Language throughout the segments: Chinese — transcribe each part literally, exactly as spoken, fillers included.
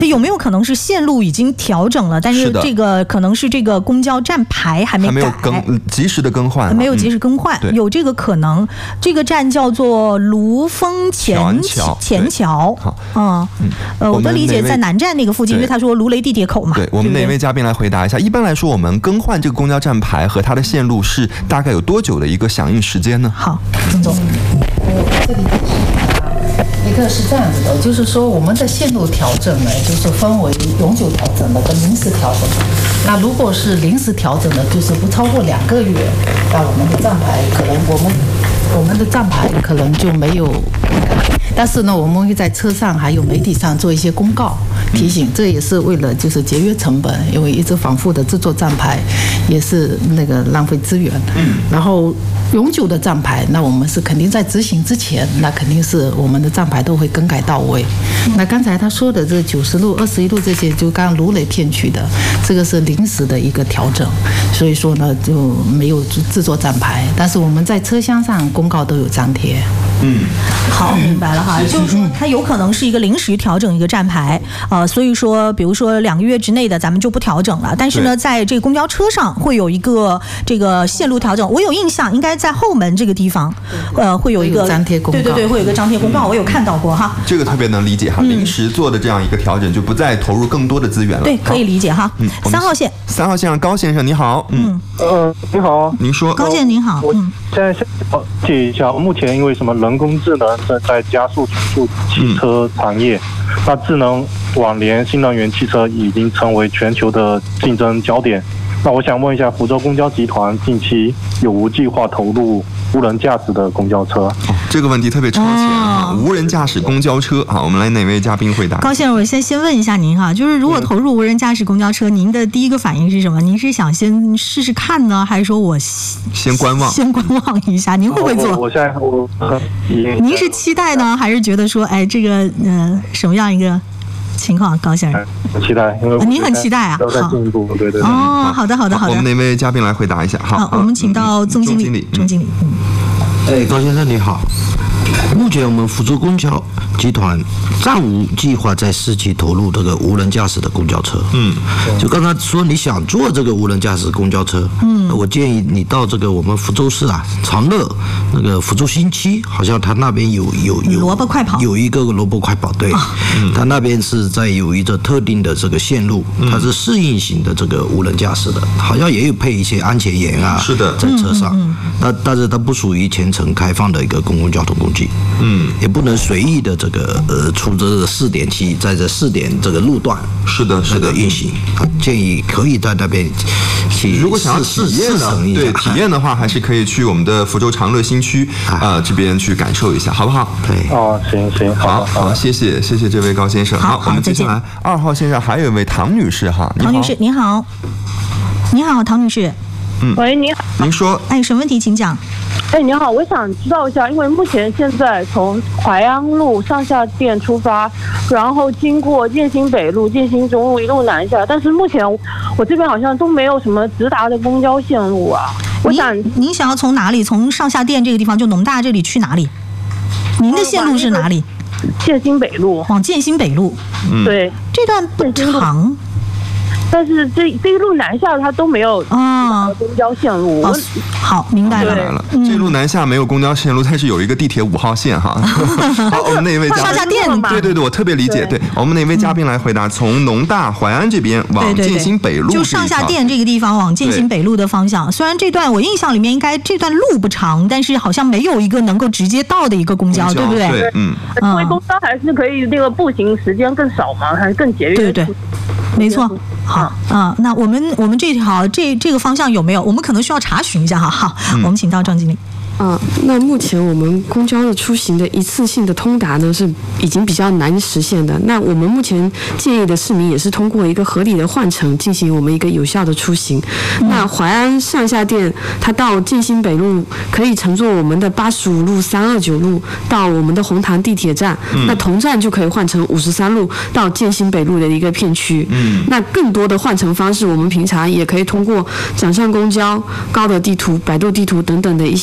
有没有可能是线路已经调整了，但是这个可能是这个公交站牌还没改， 还没有更及时的更换， 没有及时更换，嗯、有这个可能。这个站叫做卢峰前桥， 前桥。 好， 嗯，呃，我的理解在南站那个附近，因为他说卢雷地铁口嘛。 对，我们哪位嘉宾来回答一下？一般来说，我们更换这个公交站牌和它的线路是大概有多久的一个响应时间呢？ 好，曾总。 这里一个是这样子的，就是说我们的线路调整呢，就是分为永久调整的跟临时调整的。那如果是临时调整的，就是不超过两个月，那我们的站牌可能我们我们的站牌可能就没有改，但是呢，我们会在车上还有媒体上做一些公告提醒，这也是为了就是节约成本，因为一直反复的制作站牌也是那个浪费资源。然后永久的站牌，那我们是肯定在执行之前，那肯定是我们的站牌都会更改到位。那刚才他说的这九十路、二十一路这些，就刚刚卢雷片区的，这个是临时的一个调整，所以说呢就没有制作站牌，但是我们在车厢上公告都有张贴。 嗯， 好，明白了哈，就是说它有可能是一个临时调整一个站牌，呃，所以说，比如说两个月之内的咱们就不调整了，但是呢，在这个公交车上会有一个这个线路调整，我有印象，应该在后门这个地方，呃，会有一个张贴公告， 对对对，会有一个张贴公告，我有看到过哈。 这个特别能理解哈，临时做的这样一个调整，就不再投入更多的资源了。 对，可以理解哈。嗯，三号线， 三号线上高先生你好， 嗯，呃，你好， 您说， 高先生您好， 嗯，现在先了解一下，目前因为什么人工智能正在加速重塑汽车产业，嗯、那智能网联新能源汽车已经成为全球的竞争焦点。那我想问一下，福州公交集团近期有无计划投入无人驾驶的公交车？ 哦、这个问题特别超前啊！哦、无人驾驶公交车啊，我们来哪位嘉宾回答？ 高先生，我先先问一下您哈，就是如果投入无人驾驶公交车，嗯、您的第一个反应是什么？您是想先试试看呢，还是说我先观望？ 先观望一下，您会不会做？ 我, 我现在我您是期待呢，还是觉得说，哎，这个呃什么样一个？情况，高先生， 很期待，因为您很期待啊， 都在进步，对对对。 哦，好的好的好的。 我们哪位嘉宾来回答一下？好， 我们请到总经理，总经理，嗯， 哎，高先生你好。目前我们福州公交集团暂无计划在市区投入这个无人驾驶的公交车。嗯，就刚才说你想做这个无人驾驶公交车，嗯，我建议你到这个我们福州市啊长乐那个福州新区，好像他那边有有有萝卜快跑， 有一个萝卜快跑，对，嗯，他那边是在有一个特定的这个线路，它是适应型的这个无人驾驶的，好像也有配一些安全员啊， 是的， 在车上，那但是它不属于全程开放的一个公共交通工具。嗯，也不能随意的这个呃出这个试点期，在这试点这个路段是的这个运行，啊，建议可以在那边去。 如果想要体验的，对体验的话，还是可以去我们的福州长乐新区啊、呃、这边去感受一下，好不好？ 对， 哦，行行， 好，好，谢谢谢谢这位高先生。 好， 我们接下来二号线上还有一位唐女士哈， 唐女士您好，你好，唐女士。 嗯，喂，你好， 您说， 哎，什么问题请讲。 哎，你好，我想知道一下，因为目前现在从淮安路上下店出发，然后经过建新北路、建新中路一路南下，但是目前我这边好像都没有什么直达的公交线路啊。我想您想要从哪里？从上下店这个地方，就农大这里去哪里？您的线路是哪里？ 建新北路， 往建新北路。 嗯，对， 这段不长。 但是这这一路南下它都没有啊公交线路。 哦，好，明白了。 了，这路南下没有公交线路，但是有一个地铁五号线哈。好，我们那位嘉宾， 上下店， 对对对，我特别理解。对，我们哪位嘉宾来回答？从农大淮安这边往建新北路， 就上下店这个地方往建新北路的方向。虽然这段我印象里面应该这段路不长，但是好像没有一个能够直接到的一个公交，对不对？ 对，嗯。 因为公交还是可以那个步行时间更少嘛，还是更节约。 对对。没错，好啊，那我们我们这条这这个方向有没有？我们可能需要查询一下哈。好，我们请到张经理。 啊，那目前我们公交的出行的一次性的通达呢，是已经比较难实现的。那我们目前建议的市民也是通过一个合理的换乘进行我们一个有效的出行。嗯、那淮安上下店，它到建新北路可以乘坐我们的八十五路、三二九路到我们的红塘地铁站，嗯、那同站就可以换成五十三路到建新北路的一个片区。嗯，那更多的换乘方式，我们平常也可以通过掌上公交、高德地图、百度地图等等的一些 A P P。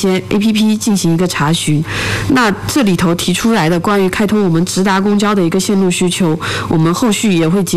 P P 进行一个查询。那这里头提出来的关于开通我们直达公交的一个线路需求，我们后续也会结